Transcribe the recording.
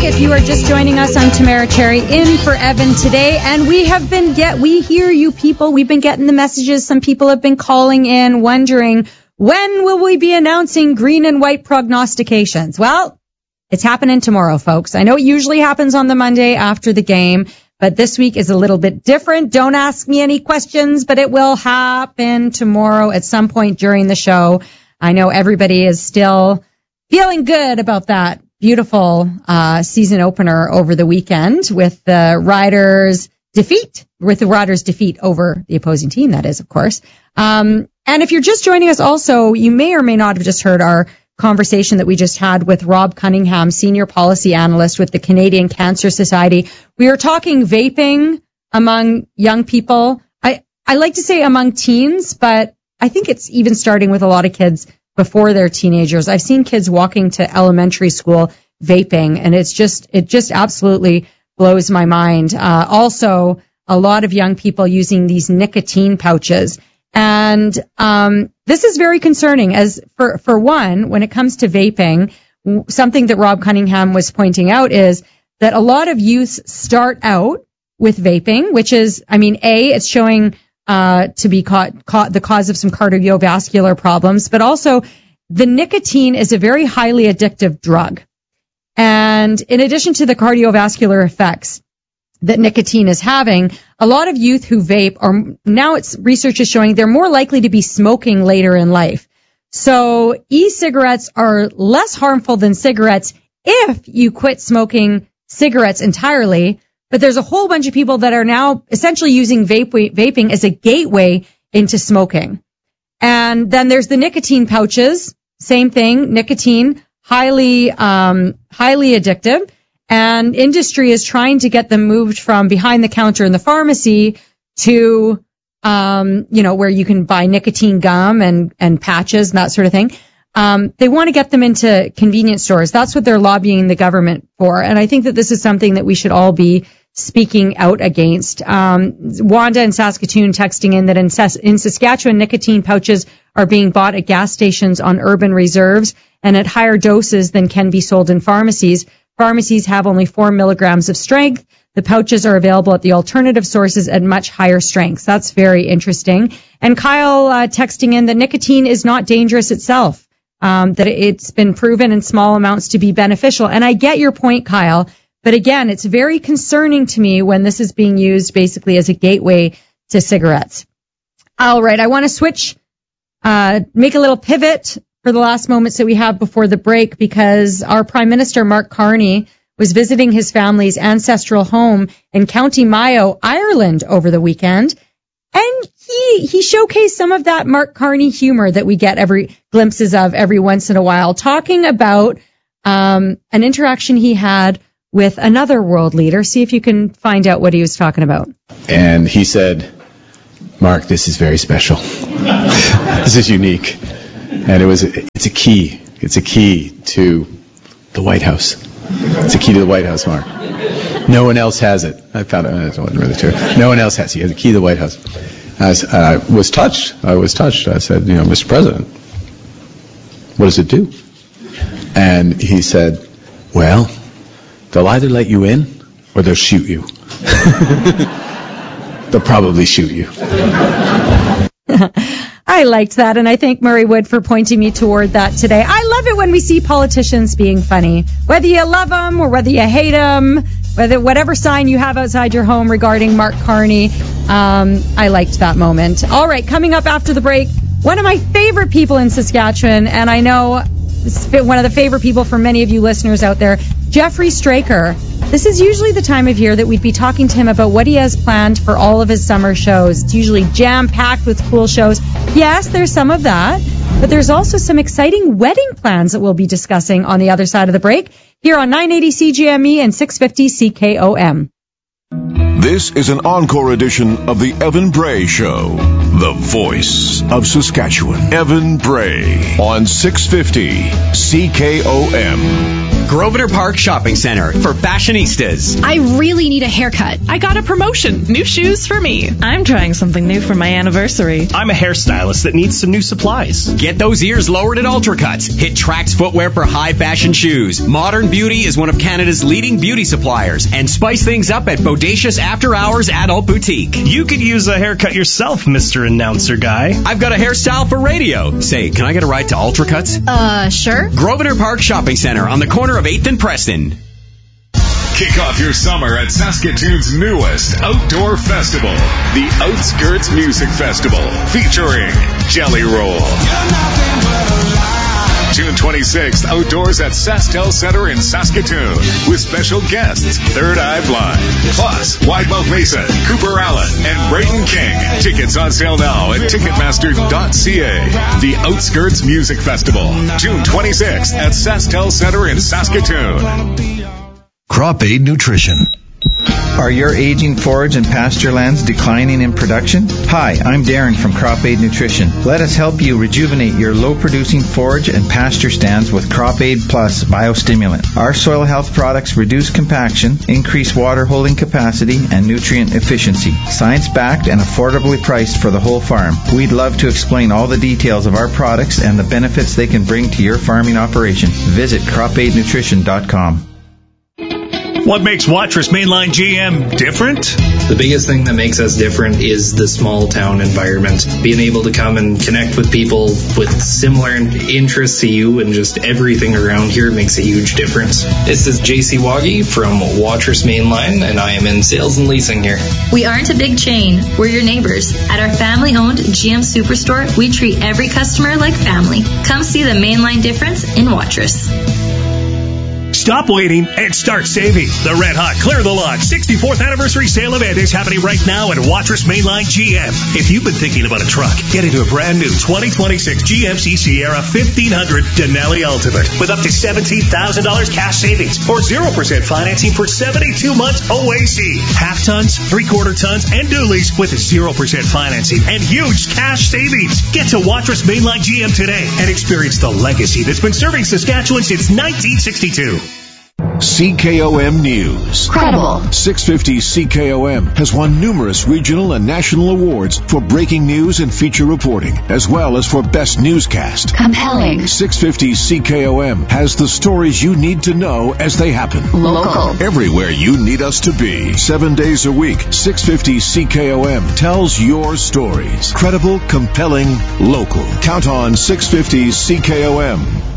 If you are just joining us, I'm Tamara Cherry in for Evan today, and we hear you people. We've been getting the messages. Some people have been calling in wondering, when will we be announcing green and white prognostications? Well, it's happening tomorrow, folks. I know it usually happens on the Monday after the game, but this week is a little bit different. Don't ask me any questions, but it will happen tomorrow at some point during the show. I know everybody is still feeling good about that beautiful season opener over the weekend with the Riders' defeat over the opposing team, that is, of course. And if you're just joining us also, you may or may not have just heard our conversation that we just had with Rob Cunningham, Senior Policy Analyst with the Canadian Cancer Society. We are talking vaping among young people. I like to say among teens, but I think it's even starting with a lot of kids before they're teenagers. I've seen kids walking to elementary school vaping, and it just absolutely blows my mind. Also, a lot of young people using these nicotine pouches. And this is very concerning, as for one, when it comes to vaping, something that Rob Cunningham was pointing out is that a lot of youth start out with vaping, which is, it's showing to be the cause of some cardiovascular problems, but also the nicotine is a very highly addictive drug. And in addition to the cardiovascular effects that nicotine is having, a lot of youth who vape research is showing they're more likely to be smoking later in life. So e-cigarettes are less harmful than cigarettes if you quit smoking cigarettes entirely. But there's a whole bunch of people that are now essentially using vaping as a gateway into smoking. And then there's the nicotine pouches. Same thing, nicotine, highly addictive. And industry is trying to get them moved from behind the counter in the pharmacy to, where you can buy nicotine gum and patches and that sort of thing. They want to get them into convenience stores. That's what they're lobbying the government for. And I think that this is something that we should all be speaking out against. Wanda in Saskatoon texting in that in Saskatchewan, nicotine pouches are being bought at gas stations on urban reserves and at higher doses than can be sold in pharmacies. Pharmacies have only 4 milligrams of strength. The pouches are available at the alternative sources at much higher strengths. That's very interesting. And Kyle texting in that nicotine is not dangerous itself, that it's been proven in small amounts to be beneficial. And I get your point, Kyle. But again, it's very concerning to me when this is being used basically as a gateway to cigarettes. All right, I want to switch, make a little pivot for the last moments that we have before the break, because our Prime Minister, Mark Carney, was visiting his family's ancestral home in County Mayo, Ireland over the weekend. And he showcased some of that Mark Carney humor that we get glimpses of every once in a while, talking about an interaction he had with another world leader. See if you can find out what he was talking about. And he said, Mark, this is very special. This is unique. And it's a key. It's a key to the White House. It's a key to the White House, Mark. No one else has it. I found it. It wasn't really true. No one else has it. He has a key to the White House. I was touched. I said, Mr. President, what does it do? And he said, well, they'll either let you in or they'll shoot you. They'll probably shoot you. I liked that, and I thank Murray Wood for pointing me toward that today. I love it when we see politicians being funny. Whether you love them or whether you hate them, whatever sign you have outside your home regarding Mark Carney, I liked that moment. All right, coming up after the break, one of my favorite people in Saskatchewan, and I know one of the favorite people for many of you listeners out there, Jeffrey Straker. This is usually the time of year that we'd be talking to him about what he has planned for all of his summer shows. It's usually jam-packed with cool shows. Yes, there's some of that, but there's also some exciting wedding plans that we'll be discussing on the other side of the break here on 980 CGME and 650 CKOM. This is an encore edition of the Evan Bray Show, the voice of Saskatchewan. Evan Bray on 650 CKOM. Grosvenor Park Shopping Center for fashionistas. I really need a haircut. I got a promotion. New shoes for me. I'm trying something new for my anniversary. I'm a hairstylist that needs some new supplies. Get those ears lowered at Ultracuts. Hit Trax Footwear for high fashion shoes. Modern Beauty is one of Canada's leading beauty suppliers. And spice things up at Bodacious After Hours Adult Boutique. You could use a haircut yourself, Mr. Announcer Guy. I've got a hairstyle for radio. Say, can I get a ride to Ultracuts? Sure. Grosvenor Park Shopping Center on the corner of 8th and Preston. Kick off your summer at Saskatoon's newest outdoor festival, the Outskirts Music Festival, featuring Jelly Roll. June 26th, outdoors at SaskTel Center in Saskatoon, with special guests Third Eye Blind, plus Widemouth Mason, Cooper Allen, and Brayden King. Tickets on sale now at Ticketmaster.ca. The Outskirts Music Festival, June 26th at SaskTel Center in Saskatoon. Crop Aid Nutrition. Are your aging forage and pasture lands declining in production? Hi, I'm Darren from Crop Aid Nutrition. Let us help you rejuvenate your low-producing forage and pasture stands with Crop Aid Plus Biostimulant. Our soil health products reduce compaction, increase water holding capacity, and nutrient efficiency. Science-backed and affordably priced for the whole farm. We'd love to explain all the details of our products and the benefits they can bring to your farming operation. Visit cropaidnutrition.com. What makes Watrous Mainline GM different? The biggest thing that makes us different is the small town environment. Being able to come and connect with people with similar interests to you and just everything around here makes a huge difference. This is JC Waggy from Watrous Mainline, and I am in sales and leasing here. We aren't a big chain. We're your neighbors. At our family-owned GM Superstore, we treat every customer like family. Come see the Mainline difference in Watrous. Stop waiting and start saving. The Red Hot Clear the Lot 64th Anniversary Sale event is happening right now at Watrous Mainline GM. If you've been thinking about a truck, get into a brand new 2026 GMC Sierra 1500 Denali Ultimate with up to $17,000 cash savings or 0% financing for 72 months OAC. Half tons, 3/4 tons, and dualies with 0% financing and huge cash savings. Get to Watrous Mainline GM today and experience the legacy that's been serving Saskatchewan since 1962. CKOM News. Credible. 650 CKOM has won numerous regional and national awards for breaking news and feature reporting, as well as for best newscast. Compelling. 650 CKOM has the stories you need to know as they happen. Local. Everywhere you need us to be. 7 days a week, 650 CKOM tells your stories. Credible, compelling, local. Count on 650 CKOM.